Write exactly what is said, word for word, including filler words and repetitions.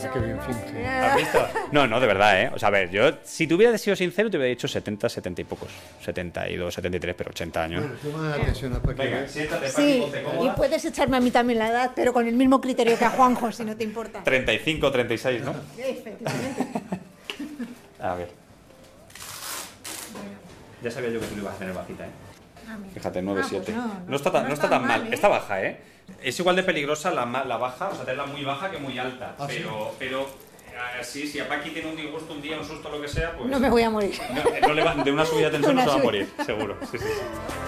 Ah, qué bien finge. ¿Has visto? No, no, de verdad, ¿eh? O sea, a ver, yo, si te hubiera sido sincero, te hubiera dicho setenta, setenta y pocos. setenta y dos, setenta y tres, pero ochenta años. Bueno, toma atención para que Venga, veas. siéntate, Sí, Paqui, ponte y cómoda. puedes echarme a mí también la edad, pero con el mismo criterio que a Juanjo, si no te importa. treinta y cinco, treinta y seis, ¿no? Efectivamente. A ver. Ya sabía yo que tú lo ibas a tener bajita, ¿eh? Ah, mira. Fíjate, nueve Ah, pues siete. no, no, no, está tan, no no está está tan mal, mal. ¿eh? Está baja, ¿eh? Es igual de peligrosa la, ma- la baja, o sea, tenerla muy baja que muy alta. ¿Ah, sí? pero, pero así, si a Paqui tiene un disgusto un día, un susto, lo que sea, pues... No me voy a morir. no- no le va- de una subida de tensión no Una se va a subida. morir, seguro. Sí, sí, sí.